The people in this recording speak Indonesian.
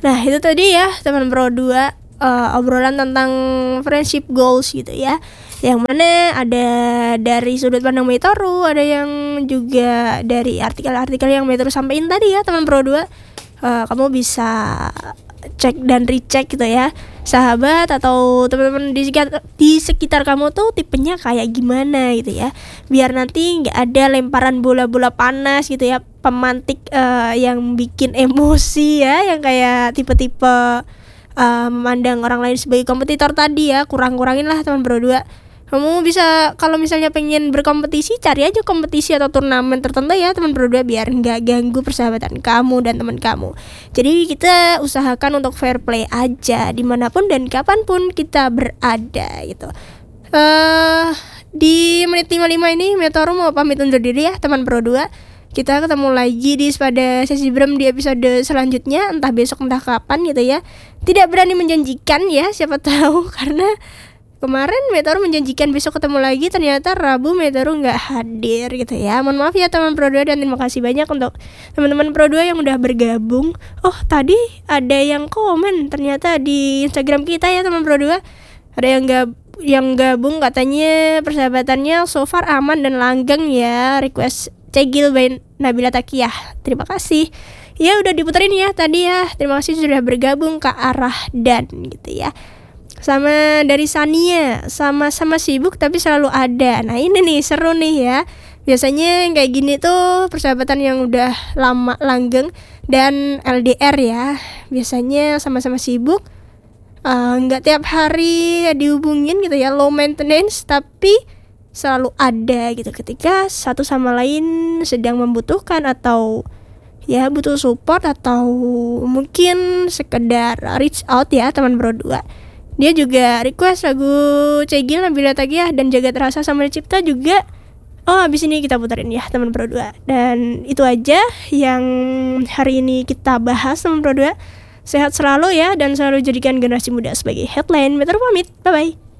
Nah itu tadi ya teman Pro 2, obrolan tentang friendship goals gitu ya, yang mana ada dari sudut pandang Metoru, ada yang juga dari artikel-artikel yang Metoru sampaikan tadi ya teman Pro 2. Kamu bisa cek dan recheck gitu ya, sahabat atau teman-teman di sekitar kamu tuh tipenya kayak gimana gitu ya, biar nanti nggak ada lemparan bola-bola panas gitu ya, pemantik yang bikin emosi ya, yang kayak tipe-tipe memandang orang lain sebagai kompetitor tadi ya. Kurang-kurangin lah teman Pro 2. Kamu bisa, kalau misalnya pengen berkompetisi, cari aja kompetisi atau turnamen tertentu ya teman Pro 2, biar nggak ganggu persahabatan kamu dan teman kamu. Jadi kita usahakan untuk fair play aja dimanapun dan kapanpun kita berada gitu. Di menit 55 ini Metoru mau pamit undur diri ya teman Pro 2. Kita ketemu lagi pada sesi brem di episode selanjutnya, entah besok entah kapan gitu ya. Tidak berani menjanjikan ya, siapa tahu karena kemarin Metoru menjanjikan besok ketemu lagi, ternyata Rabu Metoru nggak hadir gitu ya. Mohon maaf ya teman Pro 2, dan terima kasih banyak untuk teman-teman Pro 2 yang udah bergabung. Oh tadi ada yang komen ternyata di Instagram kita ya teman Pro 2. Ada yang gabung katanya persahabatannya so far aman dan langgeng ya. Request Cegil by Nabila Takiyah. Terima kasih. Ya udah diputerin ya tadi ya. Terima kasih sudah bergabung ke arah dan gitu ya. Sama dari Sania, sama-sama sibuk tapi selalu ada. Nah ini nih seru nih ya. Biasanya yang kayak gini tuh persahabatan yang udah lama langgeng dan LDR ya. Biasanya sama-sama sibuk, nggak tiap hari dihubungin gitu ya, low maintenance, tapi selalu ada gitu ketika satu sama lain sedang membutuhkan atau ya butuh support atau mungkin sekedar reach out ya teman Pro 2. Dia juga request lagu Cegil, Nabila Takiyah dan Jagat Rasa sama Cipta juga. Oh habis ini kita puterin ya teman Pro 2. Dan itu aja yang hari ini kita bahas teman Pro 2. Sehat selalu ya, dan selalu jadikan generasi muda sebagai headline. Metoru pamit, bye bye.